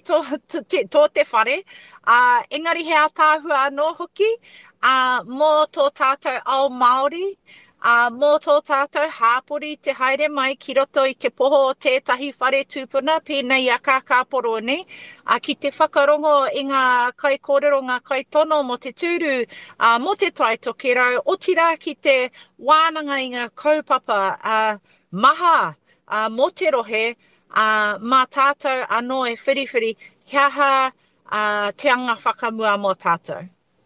tō te whare. Engari he atāhua anō hoki, mō tō tātou ao Māori, mō tō tātou hāpori te haere mai ki roto i te poho o tētahi whare tūpuna, pēnei a kākāporo nei, ki te whakarongo i ngā kai kōrero, ngā kai tono mo te tūru, mo te tai toke rau, o tira ki te wānanga i ngā kaupapa, maha, mo te rohe, mā tātou anō e whiriwhiri, hiaha te anga whakamua mo tātou.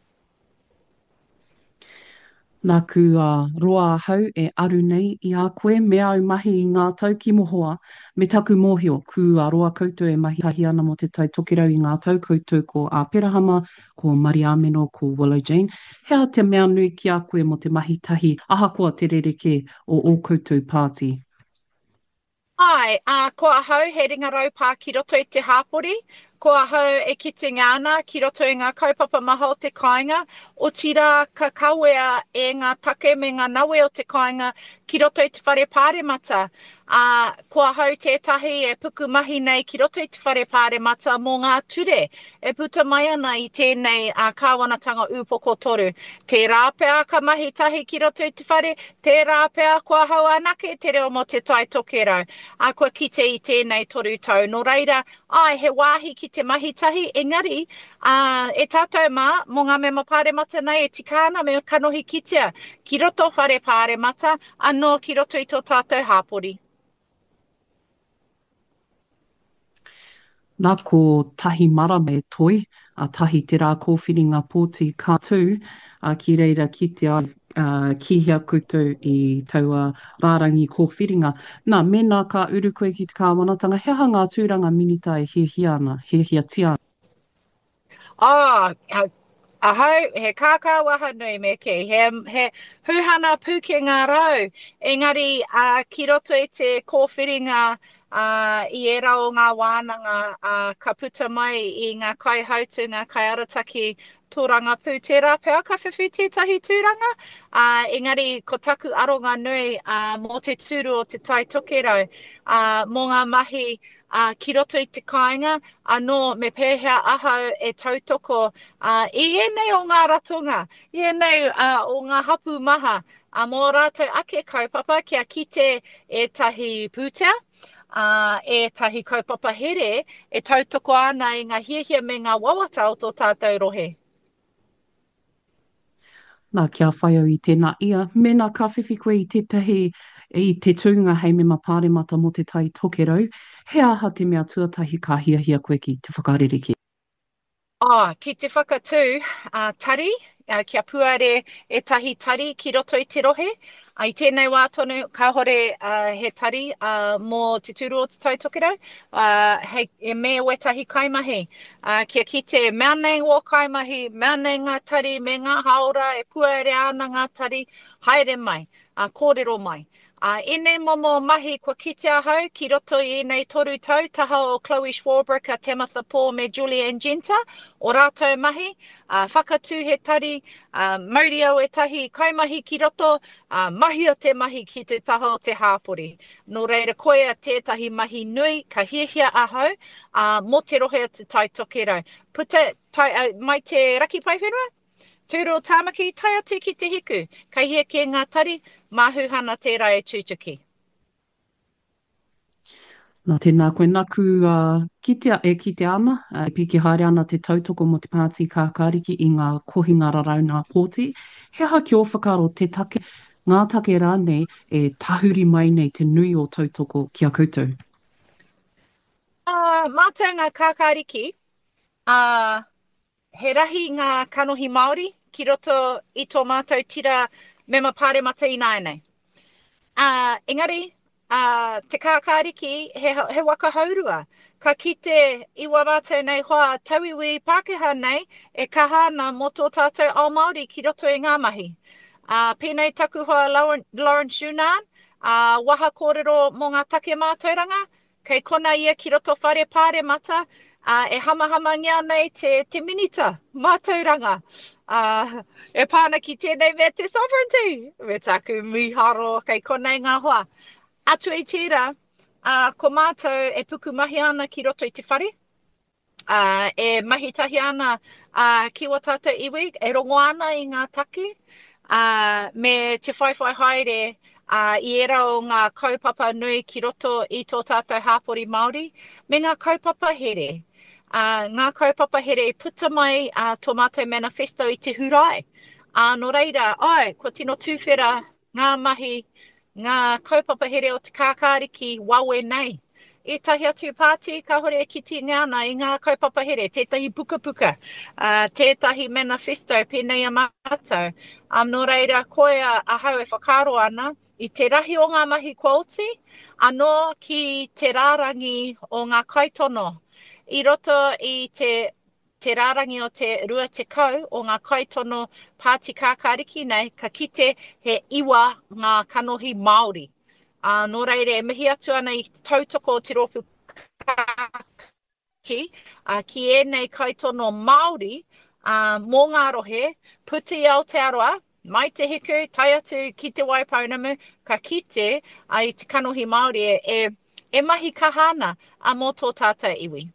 Nā ku roa hau e aru nei i a koe, me au mahi i ngā tau ki mohoa, me taku mōhio, ku roa koutou e mahi tahi ana mo te tai tokerau i ngā tau koutou ko Perahama, ko Mariameno, ko Willow Jane. Hea te mea nui ki a koe mo te mahi tahi ahakoa te rereke o koutou pāti. Ai, ko ahau he ringarau pā ki roto i te hāpori, ko ahau e kite ngāna ki roto i ngā kaupapa maha o te kāinga, o tira ka kawea e ngā take me ngā nawe o te kāinga ki roto i te whare pāremata. Ko ahau tētahi e puku mahi nei ki roto i te whare pāremata mō ngā ture, e puta mai ana i tēnei kāwanatanga upoko toru. Te rāpea ka mahi tahi ki roto i te whare, te rāpea ko ahau anake te reo mo te tai toke rau. Kua kite i tēnei toru tau. Nō reira, he wāhi ki te mahi tahi, engari, e tātou mā, mō ngā mea pāremata nei, e tika ana me kanohi kitea, ki roto whare pāremata, anō ki roto i tō tātou hāpori. Nā ko tahi marama e toi, tahi te rā kōwhiringa pōti kātū, ki reira kitea kihia koutou i taua rārangi kōwhiringa. Nā, mena ka uru koe ki te kāwanatanga, hea ngā tūranga minita e hihia ana, hihia tia? Ahau, he kākāwaha nui me kei, he huhana puke ngā rau, engari ki roto i te kōwhiringa i e rao ngā wānanga ka puta mai i ngā kai hautu, ngā kai arataki tōranga pū tērā pēr ka whiwhi tētahi tūranga. Engari, ko taku aronga nui mō te tūru o te tai tokerau, mō ngā mahi ki roto i te kāinga, anō me pēhea ahau e tautoko i enei o ngā ratonga, i enei o ngā hapu maha, mō rātou ake kaupapa kia kite e tahi pūtea, e tahi kaupapa here, e tautoko ana i ngā hiahia me ngā wawata o tō tātou rohe. Nā, kia whai au i tēnā ia. Mena ka whiwhi koe i tētahi i te tūnga hei me mapāremata mo te tai tokerau. He aha te mea tuatahi ka hiahia koe ki te whakarereke? Ki te whakatū, tari, kia puare e tahi tari ki roto i te rohe. I tēnei wā tonu, ka hore he tari mō te tūru o te tai tokerau, e me wetahi kaimahi. Kia kite mea nei o kaimahi, mea nei ngā tari, me ngā haora, e puare ana ngā tari, haere mai, kōrero mai. Enei momo mahi kua kite ahau ki roto i enei toru tau, taha o Chloe Schwarbrick, Tamitha Paul me Julianne Genter, o rātou mahi, whakatū he tari, mauri au e tahi kaimahi ki roto, mahi o te mahi ki te taha o te hāpori. Nō reira koe a tētahi mahi nui, ka hiahia ahau, mo te rohe o te tai tokerau. Mai te raki pai whenua? Tūro tāmaki, tai atu ki te hiku. Ka hia ki ngā tari, mahuhana tērā e tūtuki. Nā tēnā koe naku kite ana, piki haere ana te tautoko mo te pāti kākāriki i ngā kohinga rarauna pōti. He aha ki o whakaro te take, ngā take rānei e tahuri mai nei te nui o tautoko ki a koutou? Mā ngā kākāriki, he rahi ngā kanohi Māori ki roto i tō mātou tira me mapāremata i nāianei. Engari, te kākāriki he waka haurua. Ka kite i wā mātou nei hoa tauiwi Pākehā nei e kahana mo tō tātou ao Māori ki roto i ngā mahi. Pēnei taku hoa Lawrence Shunan, waha kōrero mō ngā take mātauranga, kei kona ia ki roto whare pāremata, e hamahama ngia nei te minita mātauranga. E pāna ki tēnei me te sovereignty, me taku miharo kei konei ngā hoa. Atu i tērā, ko mātou e puku mahi ana ki roto i te whare, e mahitahi ana ki o tata iwi, e rongo ana i ngā take, me te whaiwhai haere i era o ngā kaupapa nui ki roto i tō tātou hāpori Māori, me ngā kaupapa here. Ngā kaupapa here i puta mai tō mātou manifesto i te hurai. No reira, ai, ko tino tūwhera ngā mahi, ngā kaupapa here o te kākāriki wawe nei. E tahi atu pāti ka hore ki ti ngāna i ngā kaupapa here, tētahi puka puka, tētahi manifesto pēnei a mātou. No reira, koe a hau e whakaro ana, i te rahi o ngā mahi kua oti, anō ki te rārangi o ngā kaitono. I roto i te rārangi o te rua te kau o ngā kaitono pāti kākāriki nei, ka kite he iwa ngā kanohi Māori. No reire, mihi atu ana i tautoko o te ropu ki, ki e nei kaitono Māori, mō ngā rohe, puti i Aotearoa, mai te hiku, tai atu ki te waipaunamu, ka kite i te kanohi Māori e mahi kahana a mō tō tātou iwi.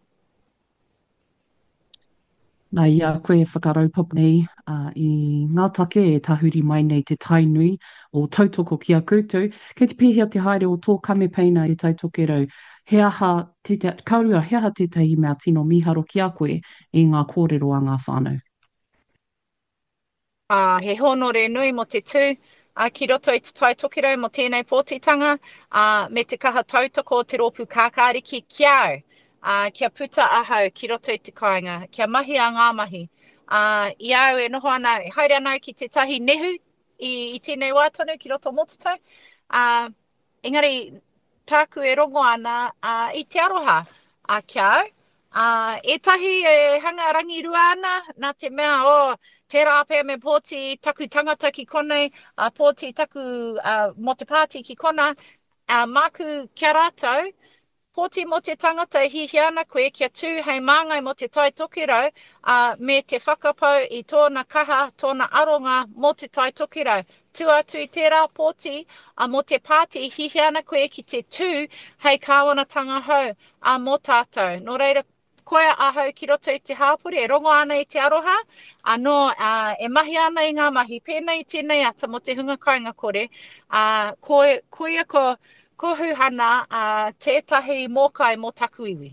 Nā ia koe whakaraupapa nei i ngā take e tahuri mai nei te tainui o tautoko ki a koutou. Kei te pihia te haere o tō kamepeina i taitokerau, he aha, kaurua, he aha tētahi mea tino miharo ki a koe i ngā kōrero a ngā whānau. He honore nui mo te tū, ki roto i te taitokero mo tēnei pōtitanga, me te kaha tautoko o te ropu kākāriki kia au. Kia puta ahau ki roto i te kāinga, kia mahi a ngā mahi. I au e noho ana, e haere ana ki te tahi nehu i tēnei wātonu ki roto mōtatau. Engari, tāku e rongo ana i te aroha kia au. Etahi e hanga rangi rua ana, nā te mea o tērā pēr me pōti taku tangata ki konei, pōti taku mo te pāti ki kona, māku kia rātou, pōti mo te tangata hihi ana koe kia tū hei māngai mo te taitokirau me te whakapau i tōna kaha, tōna aronga mo te taitokirau. Tu atu i tērā pōti mo te pāti hihi ana koe ki te tū hei kāwanatanga hau mō tātou. Nō reira, koe ahau ki roto i te hāpuri, e rongo ana i te aroha, anō e mahi ana i ngā mahi, pēnei tēnei ata mo te hunga kainga kore, koe ko huhana tētahi mōkai mō taku iwi.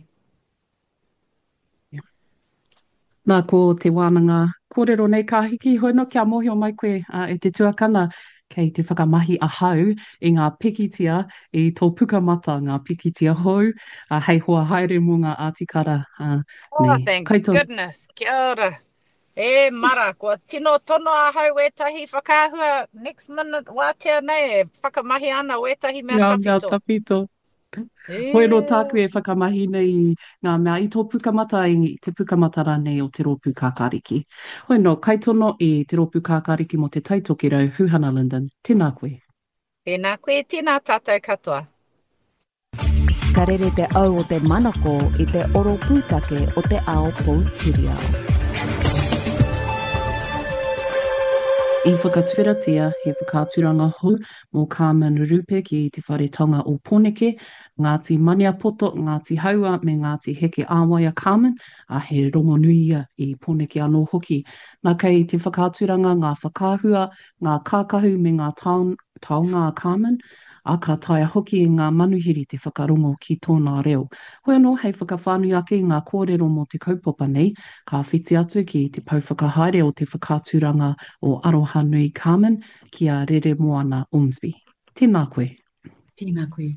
Nā ko te wānanga kōrero nei ka hiki hoi no kia mohio mai koe e te tuakana kei te whakamahi a hau i ngā pikitia i tō pukamata ngā pikitia hou hei hoa haere mō ngā ātikara nei. Thank goodness, kia ora. E mara, kua tino tono a hau wetahi whakahua next minute wātea nei, whakamahi ana wetahi mea tapito. Ngā tapito. Hoi ro tāku e whakamahi nei ngā mea i tō pukamata i te pukamata rānei o te rōpū kākāriki. Hoi no, kaitono i te rōpū kākāriki mo te taitokirau, Huhana Linden. Tēnā koe. Tēnā koe, tēnā tātou katoa. Ka rere te au o te manako i te oro pūtake o te ao Poutireo. I whakatwheratia he whakaturanga hou mō Carmen Rupe ki te whare tonga o Pōneke, Ngāti Maniapoto, Ngāti Haua me Ngāti Heke Āwaia Carmen, he rongo nuia i Pōneke anō hoki. Nā kei te whakaturanga ngā whakahua, ngā kākahu me ngā taonga Carmen, a ka taia hoki i ngā manuhiri te whakarongo ki tōna reo. Hoi anō, hei whakawhānui ake ngā kōrero mō te kaupapa nei, ka whiti atu ki te pauwhakahaere o te whakaturanga o Aroha Nui Carmen ki a Rere Moana Ormsby. Tēnā koe. Tēnā koe.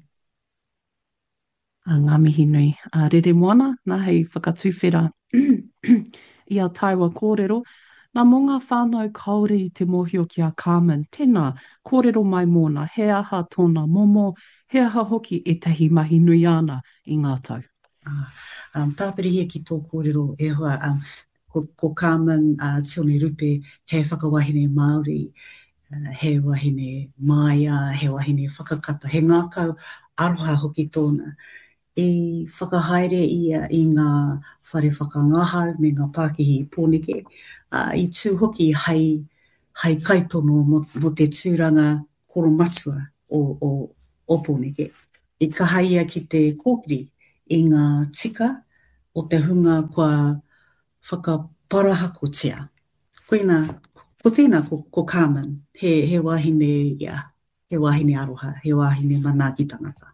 Ngā mihi nui. Rere Moana, nā hei whakatuwhera i a taiwa kōrero, nā mō ngā whānau kaore i te mōhio ki a Carmen, tēnā kōrero mai mōna, he aha tōna momo, he aha hoki e tahi mahi nui ana i ngā tau. Tāpiri ki tō kōrero e hoa, ko Carmen Tione Rupe, he whakawahine Māori, he wahine Māia, he wahine whakakata, he ngākau aroha hoki tōna. I whakahaere ia i ngā whare whakangahau me ngā Pākihi Pōneke, i tū hoki hei kaitono mo te tūranga koromatua o Pōneke. I kahaia ki te kōkiri i ngā tika o te hunga kua whakaparahakotia. Koina, ko tēnā ko Carmen, he wahine, he wahine aroha, he wahine manaaki tangata.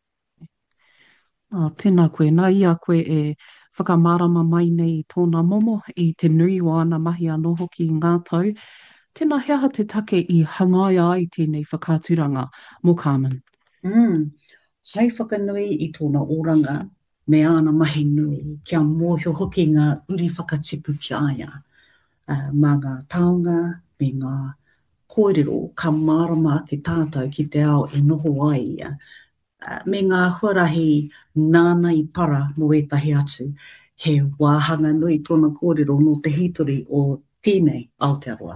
Tēnā koe, nā ia koe e whakamārama mai nei tōna momo i te nui o ana mahi anō hoki i ngā tau. Tēnā hea te take i hangaia ai tēnei whakāturanga mō Carmen. Hai whakanui i tōna oranga, me ana mahi nui, kia mōhio hoki ngā uri whakatipu ki aia. Mā ngā taonga, me ngā kōrero, ka mārama ake tātou ki te ao e noho ai ia. Me ngā huarahi nāna i para mo etahi atu, he wāhanga nui tōna kōrero no te hitori o tēnei Aotearoa.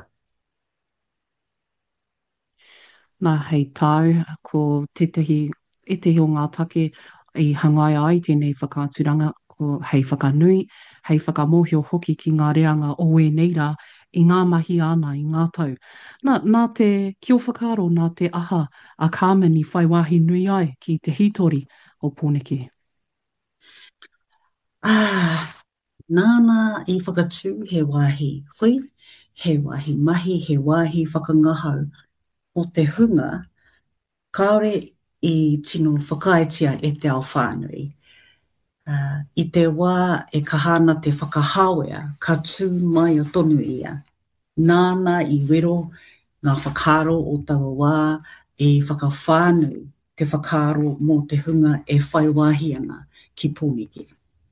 Nā hei tau, ko tetehi o ngā take i hangaia ai tēnei whakāturanga, ko hei whakanui, hei whakamohio hoki ki ngā reanga o e neira i ngā mahi ana i ngā tau. Nā te kio whakaro, nā te aha a Carmen i whai wāhi nui ai ki te hitori o Pōneke. Nāna i whakatū he wāhi hui, he wāhi mahi, he wāhi whakangahau o te hunga, kaore i tino whakaitia e te ao whānui. I te wā e kahana te whakahawea, ka tū mai o tonu ia. Nāna i wero ngā whakaro o taua wā e whakawhānui te whakaro mō te hunga e whai wāhi ana ki Pōneke.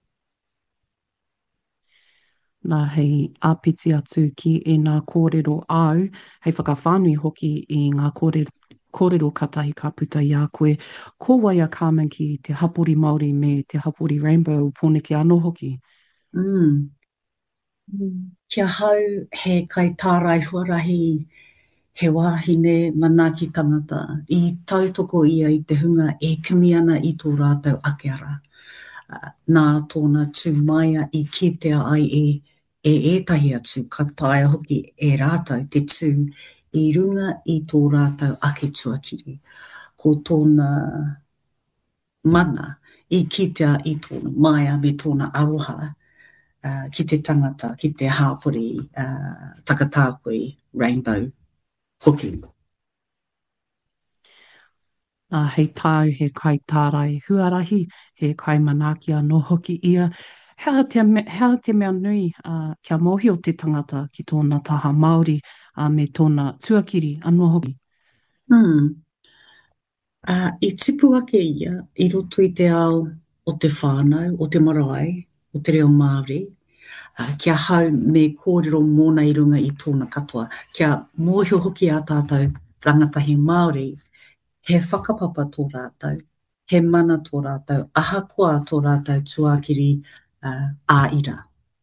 Nā hei āpiti atu ki e ngā kōrero au, hei whakawhānui hoki i ngā kōrero katahi ka puta i a koe. Ko waia Carmen ki te hapori Māori me te hapori Rainbow o Pōneke anō hoki? Kia hau he kai tārai huarahi he wāhine manaaki tangata i tautoko ia i te hunga e kimi ana i tō rātou ake ara. Nā tōna tūmaia i kitea ai e ētahi atu ka taia hoki e rātou te tū i runga i tō rātou ake tuakiri. Ko tōna mana i kitea i tōna maia me tōna aroha ki te tangata, ki te hāpori takatāpui Rainbow hoki. Hei tau he kai tārai huarahi, he kai manaaki anō hoki ia. Hea te mea nui kia mohi o te tangata ki tōna taha Māori me tōna tuakiri anō hoki. I tipu ake ia, i roto i te ao o te whānau, o te marae, o te reo Māori, kia hau me kōrero mōna i runga i tōna katoa, kia mōhio hoki a tātou rangatahi Māori, he whakapapa tō rātou, he mana tō rātou, ahakoa tō rātou tuakiri āira.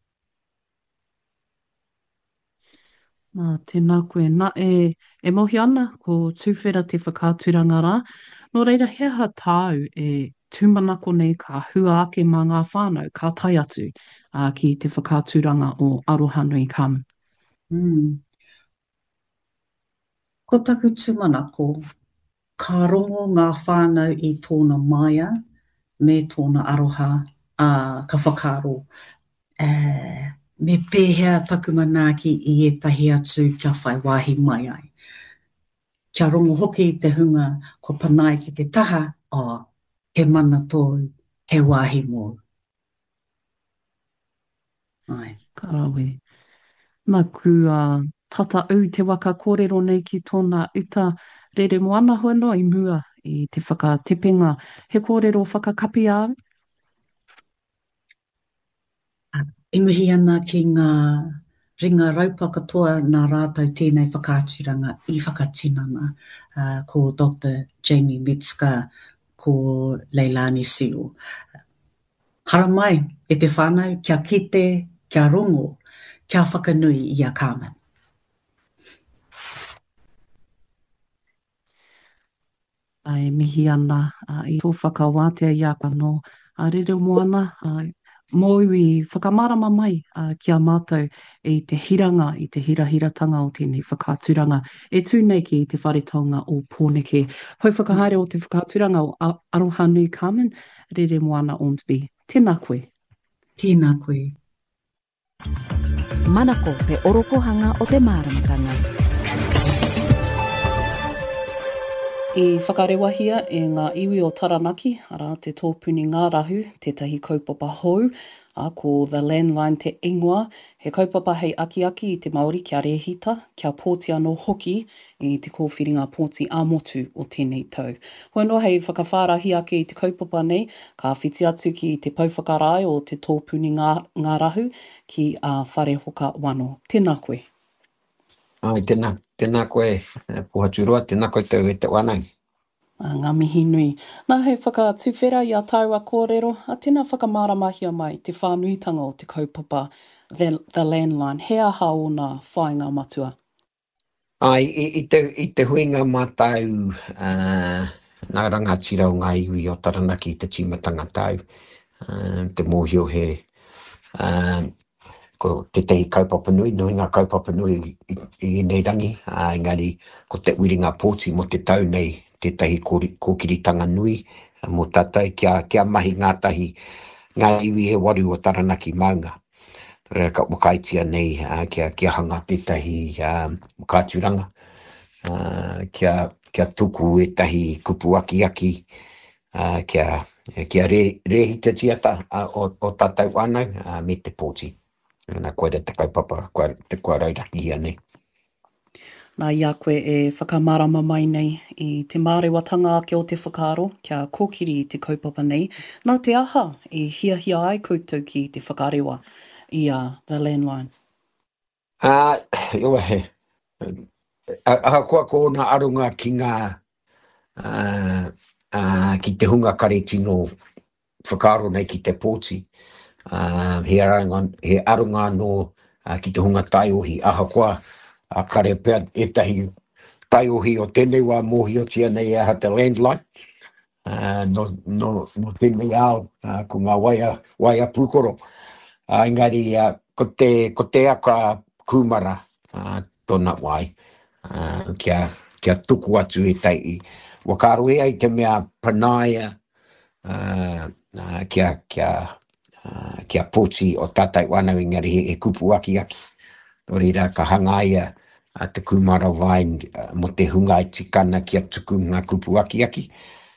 Tēnā koe, nā e mohi ana ko tūwhera te whakāturanga rā, no reira hea tāu e tūmanako nei ka hua ake mā ngā whānau, ka tai atu ki te whakāturanga o Aroha Nui Carmen. Ko taku tūmanako, ka rongo ngā whānau i tōna maia me tōna aroha ka whakaro. Me pēhea taku manaaki i etahi atu kia whai wāhi mai ai. Kia rongo hoki i te hunga, ko panai ki te taha, he mana tōu, he wāhi mō. Karawe. Nā ku tata au te waka kōrero nei ki tōna uta rere moana hono i mua i te whakatepenga. He kōrero whakakapi au? E mihi ana ki ngā ringa raupaka toa nā rātou tēnei whakāturanga i whakatinanga ko Dr. Jamie Metzger, ko Leilani Sio. Hara mai, e te whānau, kia kite, kia rongo, kia whakanui i a Carmen. Ai mihi ana i tō whakawātea i a kano. A rere moana, mōu i whakamārama mai kia mātou i te hiranga, i te hirahiratanga o tēnei whakāturanga. E tūnei ki te wharetonga o Pōneke. Hoi whakahaere o te whakāturanga o Aroha Nui Carmen, rere moana Ormsby. Tēnā koe. Tēnā koe. Manako te orokohanga o te māramatanga. I whakarewahia e ngā iwi o Taranaki, ara te tōpuni ngā rahu, tētahi kaupapa hou, ko The Landline te ingoa, he kaupapa hei aki i te Māori kia rehita, kia pōti anō hoki i te kōwhiringa pōti ā-motu o tēnei tau. Hoi noa hei whakawhārahi ake i te kaupapa nei, ka whiti atu ki te pauwhakarai o te tōpuni ngā rahu ki a Whare Hoka Wano. Tēnā koe. Ai, tēnā koe, Puhaturua, tēnā koe tau e te wānau. Ngā mihi nui. Nā hei whakatuwhera i a taua kōrero, a tēnā whakamaramahia mai te whānuitanga o te kaupapa The Landline. He aha o nā whāinga matua? Ai, i te huinga mātau nā rangatira o ngā iwi o Taranaki i te timatanga tau. Te mōhio he ko te tehi kaupapa nui ngā kaupapa nui i nei rangi. Engari, ko te uiringa pōti mo te tau nei, te tehi kōkiritanga nui, mo tātai kia mahi ngā iwi e waru o Taranaki maunga. Rea ka wakaitia nei, kia hanga tētahi kāturanga, kia tuku e tahi kupu aki, kia rehita tiata o tātai wānau me te pōti. Nā koere te kaupapa, te kua rauraki ia nei. Nā ia koe e whakamarama mai nei i te mārewatanga ake o te whakaaro, kia kōkiri i te kaupapa nei. Nā te aha e hia ai koutou ki te whakarewa i The Landline. Iwa he. Aha kua kōna arunga ki ngā ki te hunga kare tino whakaaro nei ki te pōti. He arunga no ki te hunga taiohi. Aha kua kare pēr e tahi taiohi o tēnei wā mōhio tia nei aha te Landline. No tēnei ao ko ngā waia pūkoro. Engari, ko te aka kūmara tōna wai. Kia tuku atu e tai. Wakaro e ai te mea panaia kia pōti o tātai wānau engari he kupu aki. Nō reira ka hangaia te kūmara vai mo te hunga i tikana kia tuku ngā kupu aki.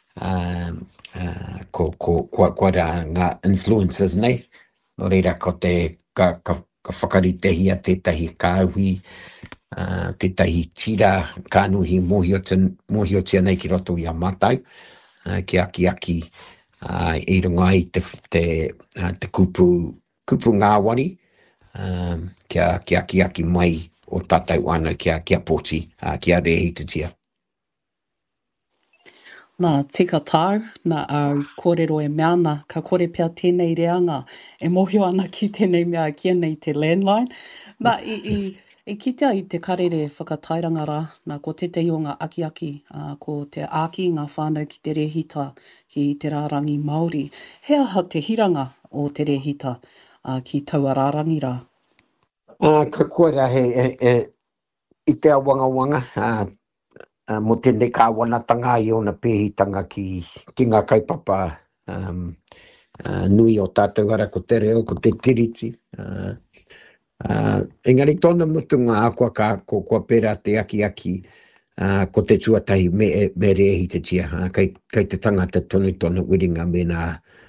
Kua ngā influences nei. Nō reira ko ka whakaritehi a tētahi kāhui, tētahi tira kānuhi mōhio tia nei ki roto i a mātau, ki aki i runga i te kupu ngāwari, ki aki mai o tātai wānau kia pōti, kia rehita tia. Nā tika tāu, nā au kōrero e mea nā ka kore pia tēnei reanga e mohio ana ki tēnei mea kia nei te Landline. Nā i kitea i te karere whakatairanga rā, nā ko tētahi o ngā aki, ko te āki ngā whānau ki te rehita ki te rārangi Māori. He aha te hiranga o te rehita ki taua rārangi rā? Ka koera i te awanga, mo tēnei kāwanatanga i ona pēhitanga ki ngā kaupapa nui o tātou ara ko te reo, ko te tiriti. Engari tōna mutunga kua pērā te aki, ko te tuatahi me rehi te tia. Kei te tangata tonu uringa me nā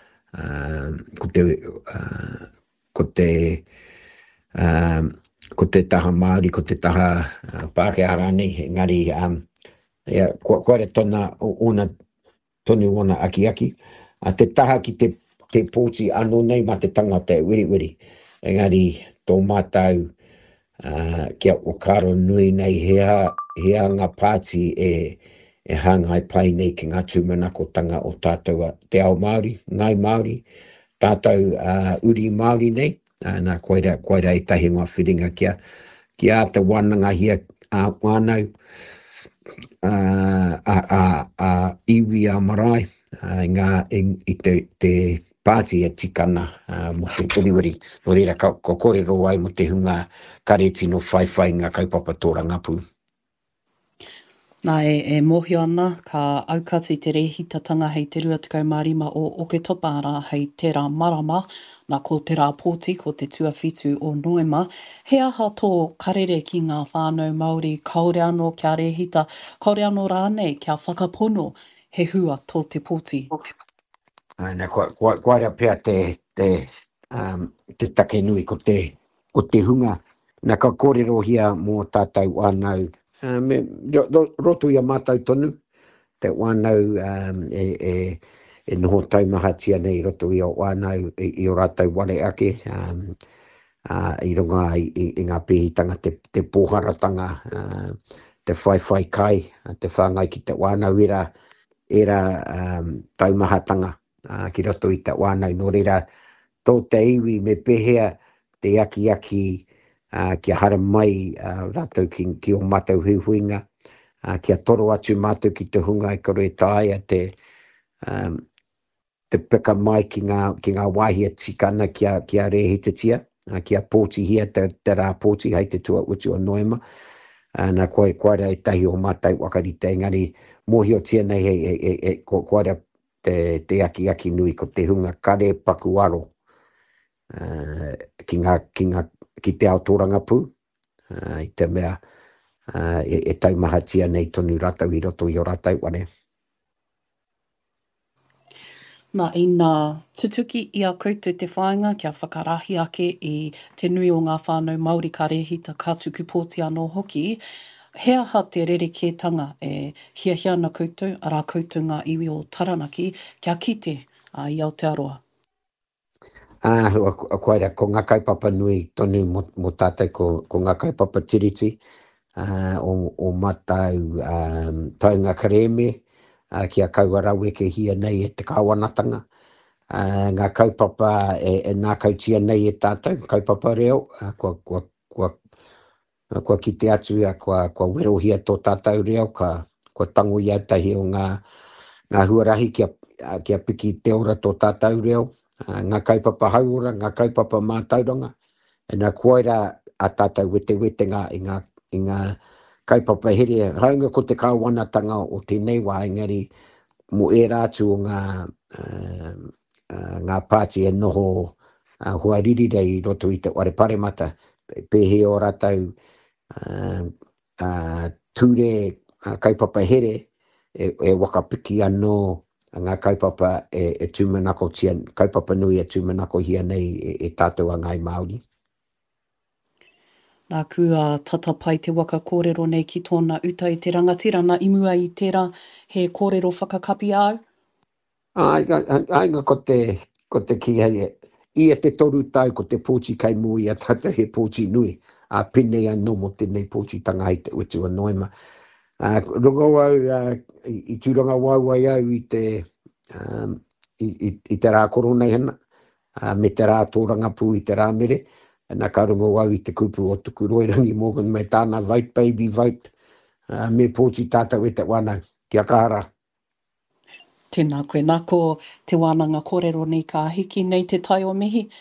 ko te taha Māori, ko te taha Pākehā rānei, engari kua re tona tonu ona aki. Te taha ki te pōti anō nei ma te tangata e wiri. Engari tō mātau kia okaro nui nei hea ngā pāti e hangai pai nei ki ngā tūmanakotanga o tātou te ao Māori, ngai Māori, tātou uri Māori nei. Nā koira e tahi ngā whiringa kia te wānanga hia wānau iwi a marae i te pāti e tikana mo te uriwiri. Nō reira ko kōrero ai mo te hunga kare tino whaiwhai ngā kaupapa tōra ngāpū. Nā e mohio ana ka aukati te rehitatanga hei te 25 o ke topara hei tērā marama, nā ko tērā pōti ko te tuawhitu o Noema. He aha tō karere ki ngā whānau Māori, kaore anō kia rehita, kaore anō rānei kia whakapono he hua tō te pōti. Nā kua rea pia te take nui ko te hunga. Nā ka kōrero hia mō tātou wānau. Roto ia mātou tonu, te wānau e noho taumahatia nei roto ia wānau i o rātou wale ake, i runga i ngā pēhitanga te pōharatanga, te whaiwhai kai, te whāngai ki te wānau era taumahatanga ki roto i te wānau. Nō reira, tō te iwi me pehea te aki kia hara mai rātou ki o mātou huihuinga, kia toro atu mātou ki te hunga i kore tāia te peka mai ki ngā wāhia tikana kia rehitatia, kia pōti hia te rā pōti hei te tua utu o Noema. Nā koera e tahi o mātou wakarita, engari mohio tia nei koera te aki nui ko te hunga kare paku aro ki te aotoranga pū, i te mea e taumahatia nei tonu rātau i roto i o rātau wane. Nā i nā tutuki i a koutou te whāinga kia whakarahi ake i te nui o ngā whānau Māori ka rehita ka tuku pōti anō hoki. He aha te rerekētanga e hiahia na koutou, arā koutou ngā iwi o Taranaki, kia kite i Aotearoa. Koera, ko ngā kaupapa nui tonu mo tātou ko ngā kaupapa tiriti, o matau taunga kareme, kia kauarau ke hia nei e te kāwanatanga. Ngā kaupapa e nā kautia nei e tātou, kaupapa reo, kua kite atu, kua werohia tō tātou reo, kua tango ia tahi o ngā huarahi kia piki te ora tō tātou reo, ngā kaupapa hauora, ngā kaupapa mātauranga, e nā koera a tātou wete i ngā kaupapa here. Haunga ko te kāwanatanga o tēnei wā, engari mo e rātu o ngā pāti e noho huariri rei roto i te ware paremata, pehe o rātou ture kaupapa here e wakapiki anō ngā kaupapa e tūmanako tia, kaupapa nui e tūmanako hia nei e tātou a ngai Māori. Nā kua tatapai te waka kōrero nei ki tōna uta i te rangatira, nā imua i tērā he kōrero whakakapi au? Ainga ko te ki hei, ia te toru tau ko te pōti kai mui a tata he pōti nui, a pene anō mo tēnei pōti tanga hei te utu a Noema. Runga wau, i tūranga wauai au i te rā koronei hana, me te rā tōranga pū i te rā mere, nā ka runga wau i te kupu o tuku roirangi Morgan me tāna vote, baby vote, me pōti tātou e te wānau, kia kāra. Tēnā koe, nā ko te wānanga kōrero nei ka hiki nei te tai o mihi,